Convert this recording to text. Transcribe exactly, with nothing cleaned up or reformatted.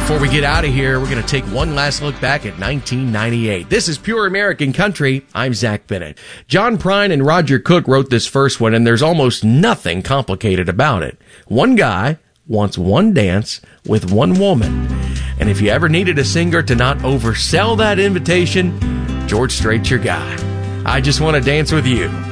Before we get out of here, we're going to take one last look back at nineteen ninety-eight. This is Pure American Country. I'm Zach Bennett. John Prine and Roger Cook wrote this first one, and there's almost nothing complicated about it. One guy wants one dance with one woman. And if you ever needed a singer to not oversell that invitation, George Strait's your guy. I just want to dance with you.